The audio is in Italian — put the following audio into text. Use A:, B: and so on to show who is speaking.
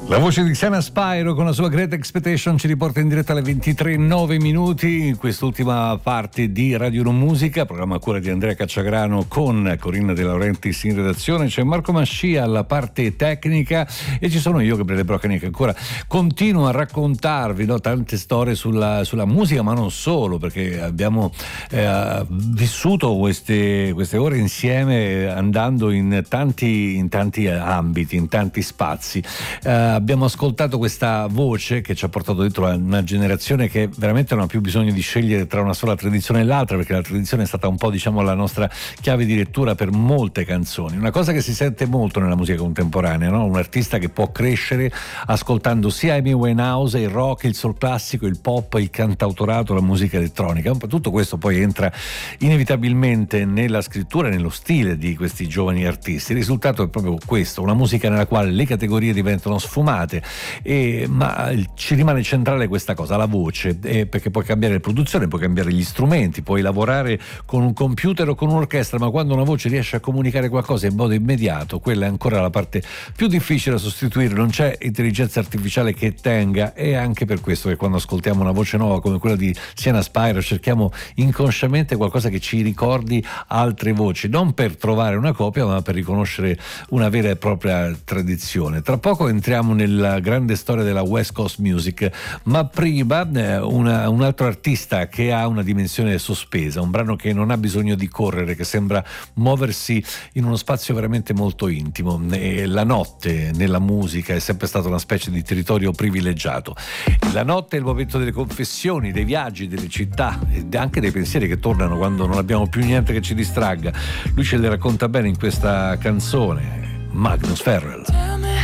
A: La voce di Xana Spyro con la sua Great Expectation ci riporta in diretta alle 23:09 minuti in quest'ultima parte di Radio Non Musica, programma a cura di Andrea Cacciagrano con Corinna De Laurentiis in redazione. C'è Marco Mascia alla parte tecnica e ci sono io, Gabriele Broccani, che ancora continuo a raccontarvi tante storie sulla musica, ma non solo, perché abbiamo vissuto queste ore insieme, andando in tanti ambiti, in tanti spazi. Abbiamo ascoltato questa voce che ci ha portato dentro una generazione che veramente non ha più bisogno di scegliere tra una sola tradizione e l'altra, perché la tradizione è stata un po', diciamo, la nostra chiave di lettura per molte canzoni. Una cosa che si sente molto nella musica contemporanea, no? Un artista che può crescere ascoltando sia Amy Winehouse, il rock, il soul classico, il pop, il cantautorato, la musica elettronica. Tutto questo poi entra inevitabilmente nella scrittura e nello stile di questi giovani artisti. Il risultato è proprio questo, una musica nella quale le categorie diventano sfumate, ma ci rimane centrale questa cosa, la voce, perché puoi cambiare le produzioni, puoi cambiare gli strumenti, puoi lavorare con un computer o con un'orchestra, ma quando una voce riesce a comunicare qualcosa in modo immediato, quella è ancora la parte più difficile da sostituire. Non c'è intelligenza artificiale che tenga, e anche per questo che quando ascoltiamo una voce nuova come quella di Xana Spyro cerchiamo inconsciamente qualcosa che ci ricordi altre voci, non per trovare una copia, ma per riconoscere una vera e propria tradizione. Tra poco entriamo nella grande storia della West Coast Music, ma prima un altro artista che ha una dimensione sospesa, un brano che non ha bisogno di correre, che sembra muoversi in uno spazio veramente molto intimo. La notte nella musica è sempre stata una specie di territorio privilegiato. La notte è il momento delle confessioni, dei viaggi, delle città e anche dei pensieri che tornano quando non abbiamo più niente che ci distragga. Lui ce le racconta bene in questa canzone, Magnus Farrell.